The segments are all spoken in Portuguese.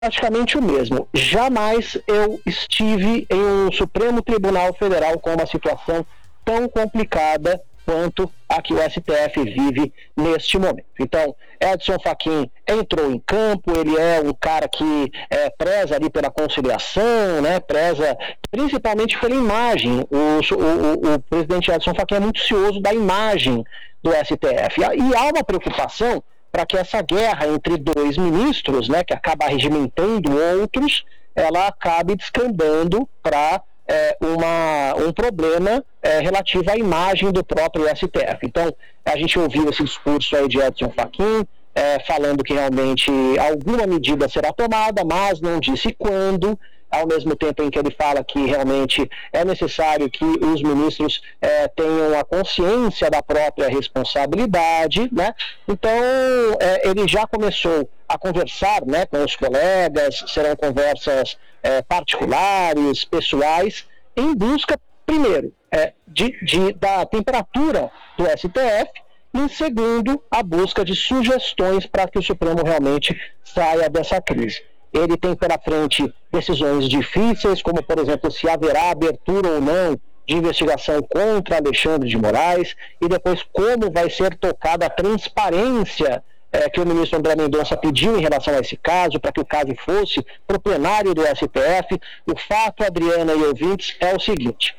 praticamente o mesmo. Jamais eu estive em um Supremo Tribunal Federal com uma situação tão complicada quanto a que o STF vive neste momento. Então, Edson Fachin entrou em campo, ele é um cara que preza ali pela conciliação, né, preza principalmente pela imagem. O presidente Edson Fachin é muito cioso da imagem do STF. E há uma preocupação para que essa guerra entre dois ministros, né, que acaba regimentando outros, ela acabe descambando para um problema relativo à imagem do próprio STF. Então, a gente ouviu esse discurso aí de Edson Fachin, falando que realmente alguma medida será tomada, mas não disse quando, ao mesmo tempo em que ele fala que realmente é necessário que os ministros tenham a consciência da própria responsabilidade, né? Então, ele já começou a conversar, né, com os colegas, serão conversas particulares, pessoais, em busca, primeiro, da temperatura do STF, e, em segundo, a busca de sugestões para que o Supremo realmente saia dessa crise. Ele tem pela frente decisões difíceis, como, por exemplo, se haverá abertura ou não de investigação contra Alexandre de Moraes, e depois como vai ser tocada a transparência que o ministro André Mendonça pediu em relação a esse caso, para que o caso fosse para o plenário do STF. O fato, Adriana e ouvintes, é o seguinte: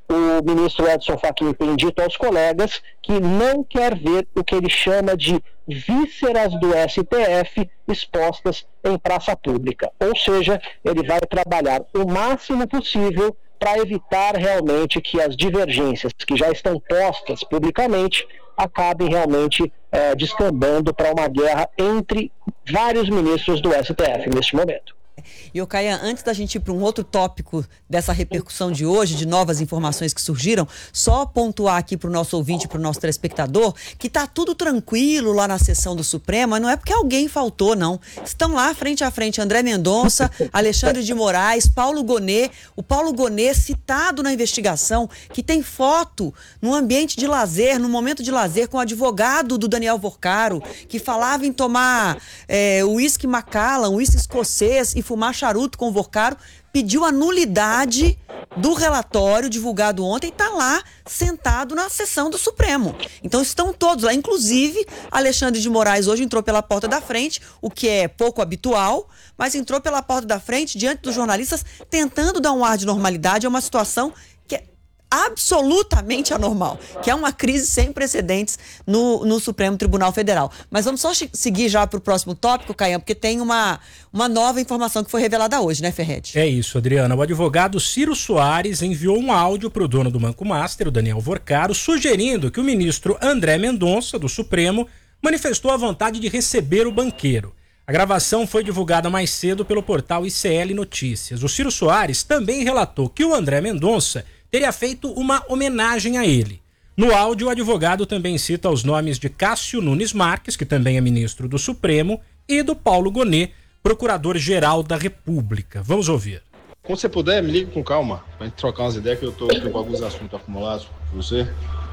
o ministro Edson Fachin tem dito aos colegas que não quer ver o que ele chama de vísceras do STF expostas em praça pública. Ou seja, ele vai trabalhar o máximo possível para evitar realmente que as divergências que já estão postas publicamente acabem realmente descambando para uma guerra entre vários ministros do STF neste momento. E, Caian, antes da gente ir para um outro tópico dessa repercussão de hoje, de novas informações que surgiram, só pontuar aqui para o nosso ouvinte, para o nosso telespectador, que está tudo tranquilo lá na sessão do Supremo, mas não é porque alguém faltou, não. Estão lá frente a frente André Mendonça, Alexandre de Moraes, Paulo Gonet. O Paulo Gonet, citado na investigação, que tem foto no ambiente de lazer, no momento de lazer, com o advogado do Daniel Vorcaro, que falava em tomar uísque Macallan, uísque escocês e fumar charuto com o Vorcaro, pediu a nulidade do relatório divulgado ontem e está lá sentado na sessão do Supremo. Então estão todos lá, inclusive Alexandre de Moraes hoje entrou pela porta da frente, o que é pouco habitual, mas entrou pela porta da frente diante dos jornalistas tentando dar um ar de normalidade a uma situação que é absolutamente anormal, que é uma crise sem precedentes no Supremo Tribunal Federal. Mas vamos só seguir já para o próximo tópico, Caian, porque tem uma nova informação que foi revelada hoje, né, Ferretti? É isso, Adriana. O advogado Ciro Soares enviou um áudio para o dono do Banco Master, o Daniel Vorcaro, sugerindo que o ministro André Mendonça, do Supremo, manifestou a vontade de receber o banqueiro. A gravação foi divulgada mais cedo pelo portal ICL Notícias. O Ciro Soares também relatou que o André Mendonça teria feito uma homenagem a ele. No áudio, o advogado também cita os nomes de Cássio Nunes Marques, que também é ministro do Supremo, e do Paulo Gonet, procurador-geral da República. Vamos ouvir. Quando você puder, me liga com calma, pra gente trocar umas ideias, que eu tô com alguns assuntos acumulados com você.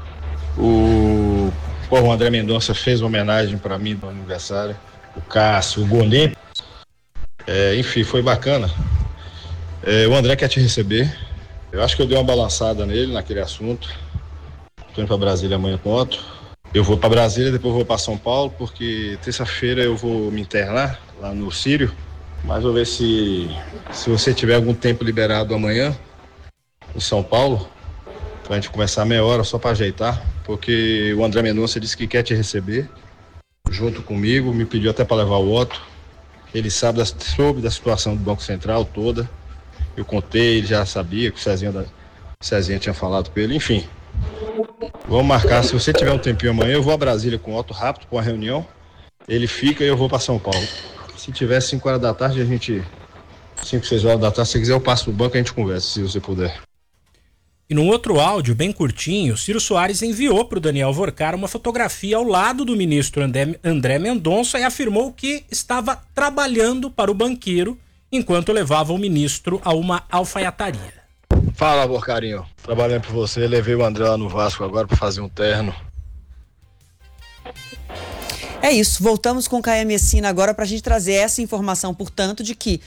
O André Mendonça fez uma homenagem para mim no aniversário. O Cássio, o Gonet. Enfim, foi bacana. O André quer te receber. Eu acho que eu dei uma balançada nele, naquele assunto. Tô indo pra Brasília amanhã com o Otto. Eu vou pra Brasília, depois vou pra São Paulo, porque terça-feira eu vou me internar lá no Sírio. Mas vou ver se você tiver algum tempo liberado amanhã, em São Paulo, pra gente conversar meia hora só pra ajeitar, porque o André Mendonça disse que quer te receber, junto comigo, me pediu até pra levar o Otto. Ele soube da situação do Banco Central toda. Eu contei, ele já sabia que o Cezinha tinha falado com ele, enfim. Vamos marcar, se você tiver um tempinho amanhã, eu vou a Brasília com o Otto rápido, com a reunião. Ele fica e eu vou para São Paulo. Se tiver 5 horas da tarde, 5, 6 horas da tarde, se quiser eu passo no banco e a gente conversa, se você puder. E num outro áudio, bem curtinho, Ciro Soares enviou para o Daniel Vorcaro uma fotografia ao lado do ministro André Mendonça e afirmou que estava trabalhando para o banqueiro enquanto levava o ministro a uma alfaiataria. Fala, Vorcarinho. Trabalhando por você, levei o André lá no Vasco agora para fazer um terno. É isso, voltamos com Caia Messina agora para a gente trazer essa informação, portanto, de que